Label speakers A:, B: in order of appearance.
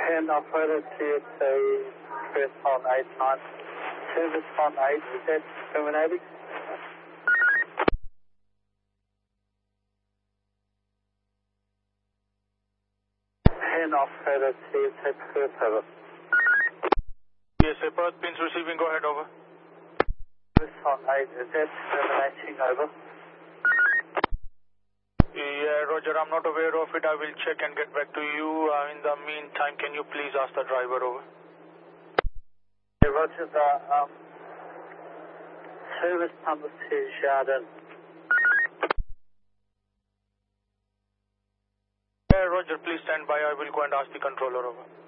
A: And operator TSA press on 89. Service on 8, is that terminating? And operator TSA Perth, over.
B: TSA Perth, pins receiving, go ahead, over.
A: Service on 8, is that terminating, over?
B: Yeah, Roger, I'm not aware of it. I will check and get back to you. In the meantime, can you please ask the driver, over?
A: Yeah, Roger, the service number says Jardin.
B: Yeah, Roger, please stand by. I will go and ask the controller, over.